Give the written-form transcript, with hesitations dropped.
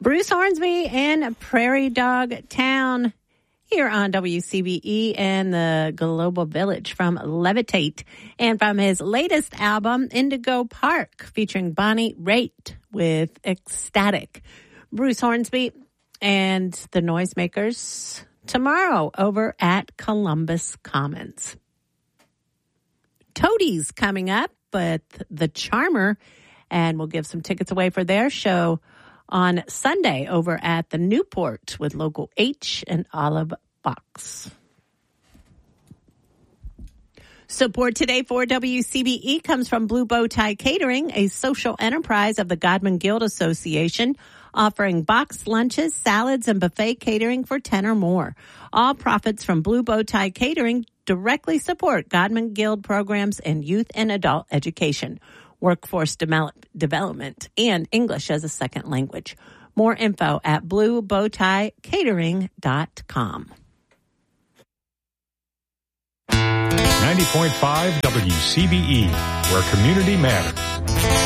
Bruce Hornsby and Prairie Dog Town here on WCBE and the Global Village from Levitate. And from his latest album, Indigo Park, featuring Bonnie Raitt with Ecstatic. Bruce Hornsby and the Noisemakers tomorrow over at Columbus Commons. Toadies coming up with The Charmer, and we'll give some tickets away for their show on Sunday over at the Newport with Local H and Olive Box. Support today for WCBE comes from Blue Bow Tie Catering, a social enterprise of the Godman Guild Association, offering boxed lunches, salads, and buffet catering for 10 or more. All profits from Blue Bow Tie Catering directly support Godman Guild programs in youth and adult education, workforce development, and English as a second language. More info at bluebowtiecatering.com. 90.5 WCBE, where community matters.